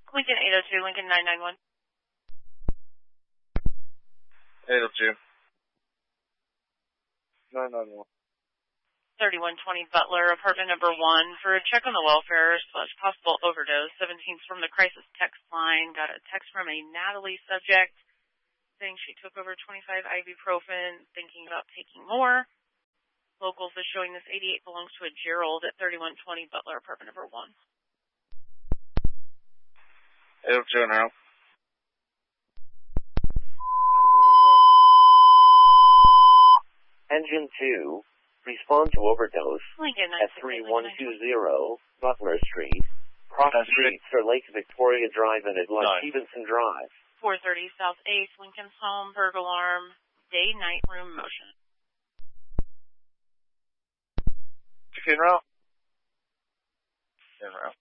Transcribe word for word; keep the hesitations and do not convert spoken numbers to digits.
Lincoln eight oh two, Lincoln nine nine one. eight oh two. nine nine one. thirty-one twenty Butler, apartment number one, for a check on the welfare slash possible overdose. seventeenth from the crisis text line. Got a text from a Natalie subject saying she took over twenty-five ibuprofen, thinking about taking more. Locals is showing this eighty-eight belongs to a Gerald at thirty-one twenty Butler, apartment number one. eight oh two now. Engine two. Respond to overdose Lincoln at thirty-one twenty Butler Street. Cross streets are Lake Victoria Drive and Edward Stevenson Drive. four thirty South eighth, Lincoln's home, burglar alarm, day-night room motion. sixteen route. ten route.